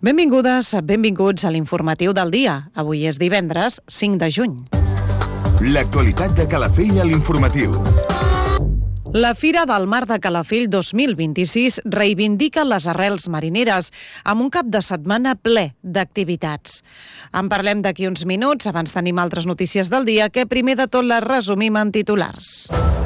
Benvingudes, benvinguts a l'informatiu del dia. Avui és divendres 5 de juny. L'actualitat de Calafell a l'informatiu. La Fira del Mar de Calafell 2026 reivindica les arrels marineres amb un cap de setmana ple d'activitats. En parlem d'aquí uns minuts, abans tenim altres notícies del dia que primer de tot les resumim en titulars.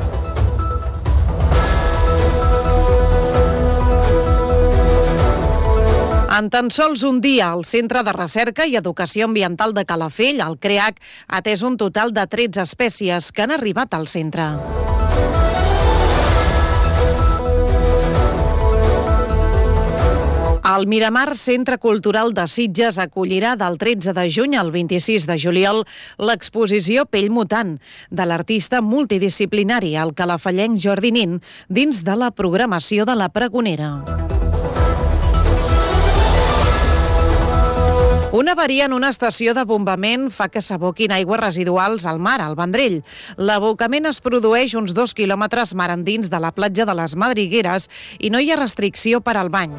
En tan sols un dia, el Centre de Recerca i Educació Ambiental de Calafell, el CREAC, ha atès un total de 13 espècies que han arribat al centre. El Miramar Centre Cultural de Sitges acollirà del 13 de juny al 26 de juliol l'exposició Pell Mutant de l'artista multidisciplinari, el calafellenc Jordi Nin, dins de la programació de la Pregonera. Una avaria en una estació de bombament fa que s'aboquin aigües residuals al mar, al Vendrell. L'abocament es produeix uns 2 quilòmetres mar endins de la platja de les Madrigueres i no hi ha restricció per al bany.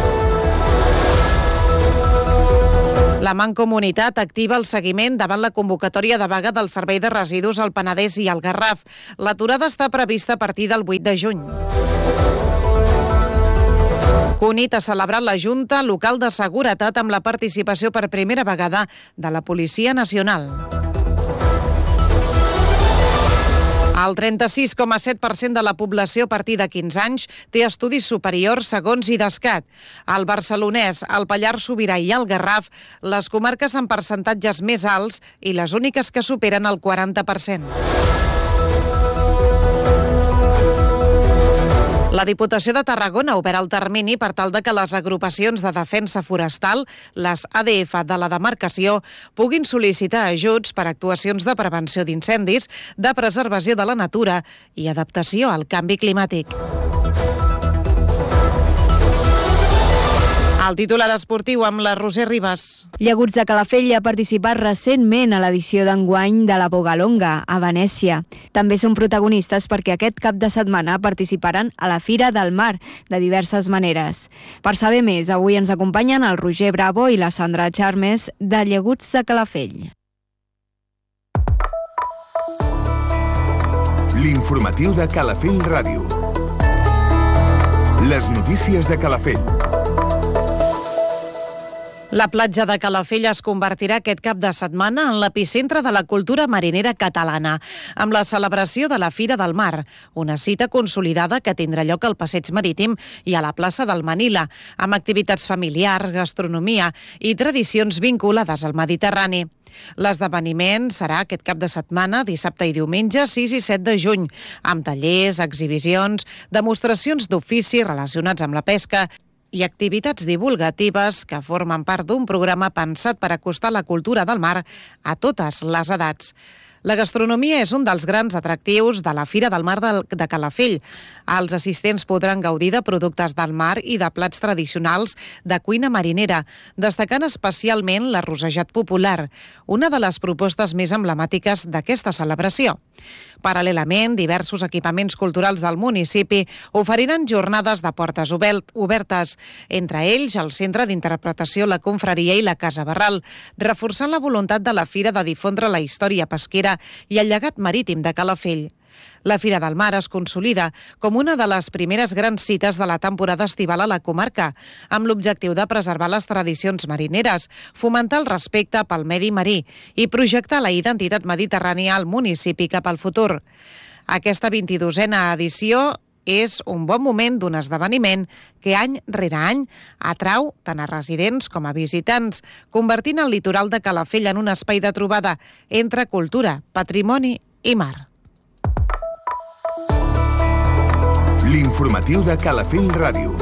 La Mancomunitat activa el seguiment davant la convocatòria de vaga del Servei de Residus al Penedès i al Garraf. L'aturada està prevista a partir del 8 de juny. Cunit ha celebrat la Junta Local de Seguretat amb la participació per primera vegada de la Policia Nacional. El 36,7% de la població a partir de 15 anys té estudis superiors segons IDESCAT. Al Barcelonès, al Pallars Sobirà i al Garraf, les comarques amb percentatges més alts i les úniques que superen el 40%. La Diputació de Tarragona ha obert el termini per tal de que les agrupacions de defensa forestal, les ADF de la demarcació, puguin sol·licitar ajuts per actuacions de prevenció d'incendis, de preservació de la natura i adaptació al canvi climàtic. El titular esportiu amb la Roser Ribas. Llaguts de Calafell ha participat recentment a l'edició d'enguany de la Bogalonga, a Venècia. També són protagonistes perquè aquest cap de setmana participaran a la Fira del Mar, de diverses maneres. Per saber més, avui ens acompanyen el Roger Bravo i la Sandra Charmes de Llaguts de Calafell. L'informatiu de Calafell Ràdio. Les notícies de Calafell. La platja de Calafell es convertirà aquest cap de setmana en l'epicentre de la cultura marinera catalana, amb la celebració de la Fira del Mar, una cita consolidada que tindrà lloc al Passeig Marítim i a la plaça del Manila, amb activitats familiars, gastronomia i tradicions vinculades al Mediterrani. L'esdeveniment serà aquest cap de setmana, dissabte i diumenge, 6 i 7 de juny, amb tallers, exhibicions, demostracions d'ofici relacionats amb la pesca i activitats divulgatives que formen part d'un programa pensat per acostar la cultura del mar a totes les edats. La gastronomia és un dels grans atractius de la Fira del Mar de Calafell. Els assistents podran gaudir de productes del mar i de plats tradicionals de cuina marinera, destacant especialment l'arrossejat popular, una de les propostes més emblemàtiques d'aquesta celebració. Paral·lelament, diversos equipaments culturals del municipi oferiran jornades de portes obertes, entre ells el Centre d'Interpretació La Confraria i la Casa Barral, reforçant la voluntat de la Fira de difondre la història pesquera i el llegat marítim de Calafell. La Fira del Mar es consolida com una de les primeres grans cites de la temporada estival a la comarca, amb l'objectiu de preservar les tradicions marineres, fomentar el respecte pel medi marí i projectar la identitat mediterrània al municipi cap al futur. Aquesta 22a edició és un bon moment d'un esdeveniment que any rere any atrau tant a residents com a visitants, convertint el litoral de Calafell en un espai de trobada entre cultura, patrimoni i mar. L'informatiu de Calafell Ràdio.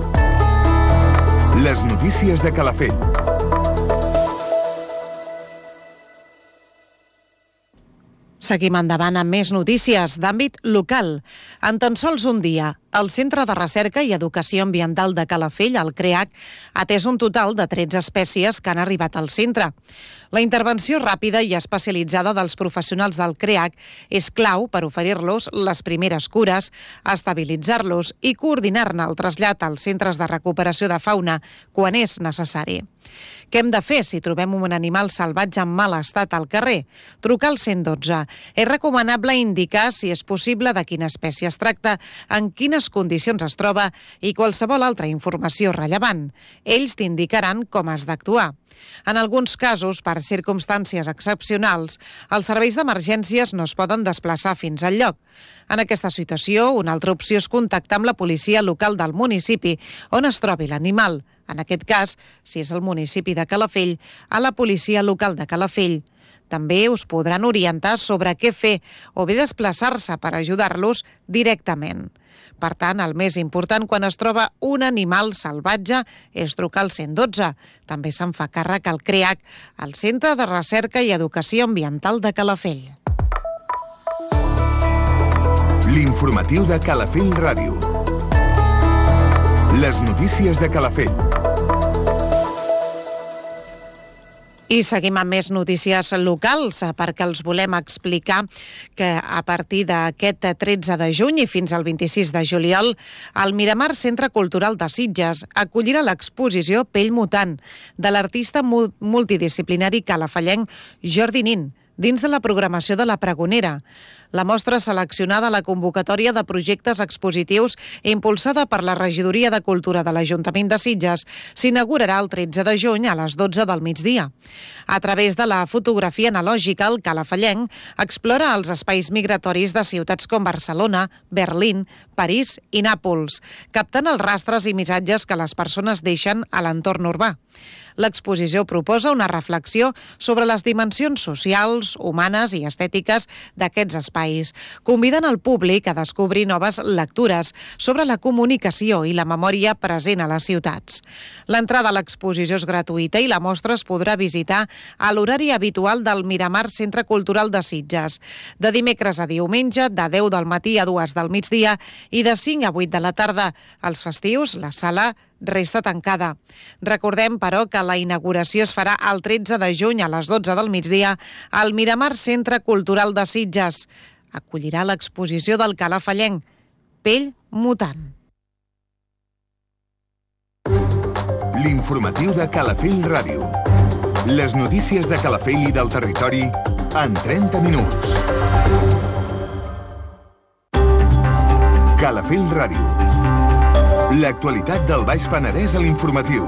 Les notícies de Calafell. Seguim endavant amb més notícies d'àmbit local. En tan sols un dia, el Centre de Recerca i Educació Ambiental de Calafell, el CREAC, ha atès un total de 13 espècies que han arribat al centre. La intervenció ràpida i especialitzada dels professionals del CREAC és clau per oferir-los les primeres cures, estabilitzar-los i coordinar-ne el trasllat als centres de recuperació de fauna quan és necessari. Què hem de fer si trobem un animal salvatge en mal estat al carrer? Trucar al 112. És recomanable indicar si és possible de quina espècie es tracta, en quines condicions es troba i qualsevol altra informació rellevant. Ells t'indicaran com has d'actuar. En alguns casos, per circumstàncies excepcionals, els serveis d'emergències no es poden desplaçar fins al lloc. En aquesta situació, una altra opció és contactar amb la policia local del municipi on es trobi l'animal. En aquest cas, si és el municipi de Calafell, a la policia local de Calafell. També us podran orientar sobre què fer o bé desplaçar-se per ajudar-los directament. Per tant, el més important quan es troba un animal salvatge és trucar al 112. També se'n fa càrrec al CREAC, el Centre de Recerca i Educació Ambiental de Calafell. L'informatiu de Calafell Ràdio. Les notícies de Calafell. I seguim amb més notícies locals perquè els volem explicar que a partir d'aquest 13 de juny i fins al 26 de juliol el Miramar Centre Cultural de Sitges acollirà l'exposició Pell Mutant de l'artista multidisciplinari calafellenc Jordi Nin dins de la programació de la Pregonera. La mostra seleccionada a la convocatòria de projectes expositius impulsada per la Regidoria de Cultura de l'Ajuntament de Sitges s'inaugurarà el 13 de juny a les 12 del migdia. A través de la fotografia analògica, el calafellenc explora els espais migratoris de ciutats com Barcelona, Berlín, París i Nàpols, captant els rastres i missatges que les persones deixen a l'entorn urbà. L'exposició proposa una reflexió sobre les dimensions socials, humanes i estètiques d'aquests espais, convidant el públic a descobrir noves lectures sobre la comunicació i la memòria present a les ciutats. L'entrada a l'exposició és gratuïta i la mostra es podrà visitar a l'horari habitual del Miramar Centre Cultural de Sitges, de dimecres a diumenge, de 10 del matí a 2 del migdia i de 5 a 8 de la tarda. Els festius, la sala resta tancada. Recordem, però, que la inauguració es farà el 13 de juny a les 12 del migdia al Miramar Centre Cultural de Sitges. Acollirà l'exposició del calafellenc Pell Mutant. L'informatiu de Calafell Ràdio. Les notícies de Calafell i del territori en 30 minuts. Calafell Ràdio. L'actualitat del Baix Penedès a l'informatiu.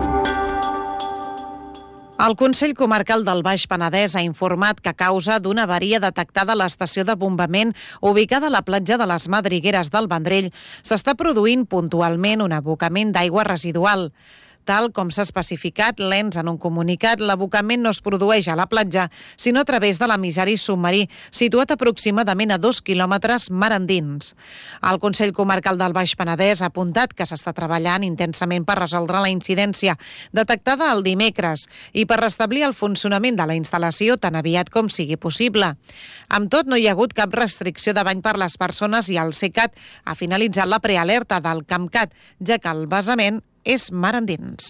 El Consell Comarcal del Baix Penedès ha informat que a causa d'una avaria detectada a l'estació de bombament ubicada a la platja de les Madrigueres del Vendrell s'està produint puntualment un abocament d'aigua residual. Tal com s'ha especificat l'ENS en un comunicat, l'abocament no es produeix a la platja, sinó a través de l'emissari submarí, situat aproximadament a 2 quilòmetres mar endins. El Consell Comarcal del Baix Penedès ha apuntat que s'està treballant intensament per resoldre la incidència detectada el dimecres i per restablir el funcionament de la instal·lació tan aviat com sigui possible. Amb tot, no hi ha hagut cap restricció de bany per les persones i el CECAT ha finalitzat la prealerta del CAMCAT, ja que el vessament és mar endins.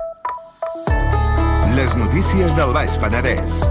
Les notícies del Baix Penedès.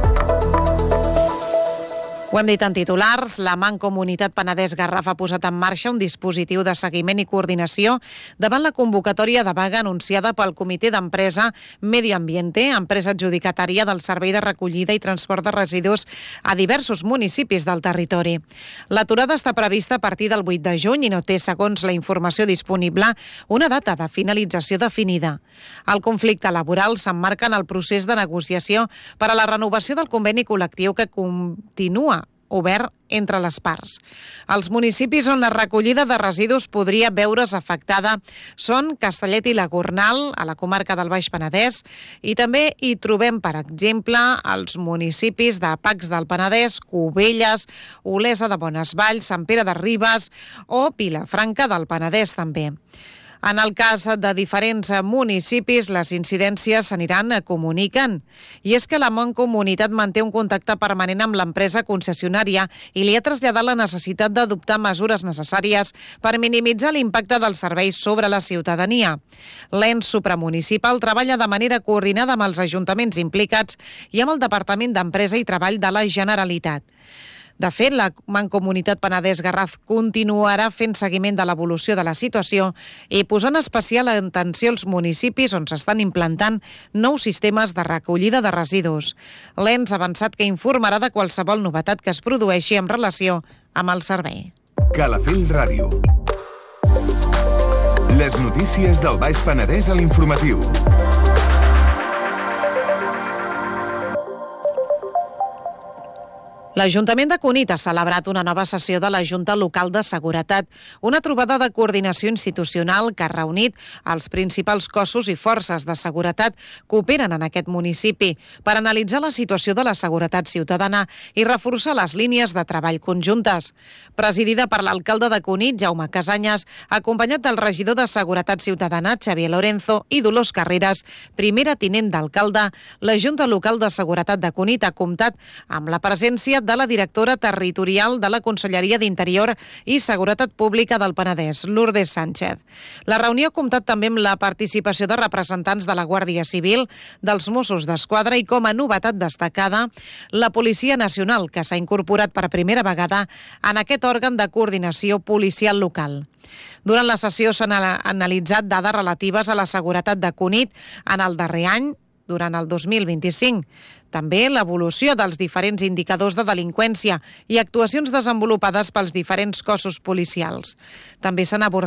Ho hem dit en titulars, la Mancomunitat Penedès Garraf ha posat en marxa un dispositiu de seguiment i coordinació davant la convocatòria de vaga anunciada pel Comitè d'Empresa Medio Ambiente, empresa adjudicatària del servei de recollida i transport de residus a diversos municipis del territori. L'aturada està prevista a partir del 8 de juny i no té, segons la informació disponible, una data de finalització definida. El conflicte laboral s'emmarca en el procés de negociació per a la renovació del conveni col·lectiu que continua obert entre les parts. Els municipis on la recollida de residus podria veure's afectada són Castellet i la Gornal, a la comarca del Baix Penedès, i també hi trobem, per exemple, els municipis de Pacs del Penedès, Cubelles, Olesa de Bonesvalls, Sant Pere de Ribes o Vilafranca del Penedès també. En el cas de diferents municipis, les incidències s'aniran comunicant. I és que la Mancomunitat manté un contacte permanent amb l'empresa concessionària i li ha traslladat la necessitat d'adoptar mesures necessàries per minimitzar l'impacte dels serveis sobre la ciutadania. L'ens supramunicipal treballa de manera coordinada amb els ajuntaments implicats i amb el Departament d'Empresa i Treball de la Generalitat. De fet, la Mancomunitat Penedès-Garraf continuarà fent seguiment de l'evolució de la situació i posant especial atenció als municipis on s'estan implantant nous sistemes de recollida de residus. L'ens ha avançat que informarà de qualsevol novetat que es produeixi en relació amb el servei. Calafell Ràdio. Les notícies del Baix Penedès a l'informatiu. L'Ajuntament de Cunit ha celebrat una nova sessió de la Junta Local de Seguretat, una trobada de coordinació institucional que ha reunit els principals cossos i forces de seguretat que operen en aquest municipi per analitzar la situació de la seguretat ciutadana i reforçar les línies de treball conjuntes. Presidida per l'alcalde de Cunit, Jaume Casanyes, acompanyat del regidor de Seguretat Ciutadana, Xavier Lorenzo, i Dolors Carreras, primera tinent d'alcalde, la Junta Local de Seguretat de Cunit ha comptat amb la presència de la directora territorial de la Conselleria d'Interior i Seguretat Pública del Penedès, Lourdes Sánchez. La reunió ha comptat també amb la participació de representants de la Guàrdia Civil, dels Mossos d'Esquadra i, com a novetat destacada, la Policia Nacional, que s'ha incorporat per primera vegada en aquest òrgan de coordinació policial local. Durant la sessió s'han analitzat dades relatives a la seguretat de Cunit en el darrer any, durant el 2025. També l'evolució dels diferents indicadors de delinqüència i actuacions desenvolupades pels diferents cossos policials. També s'han abordat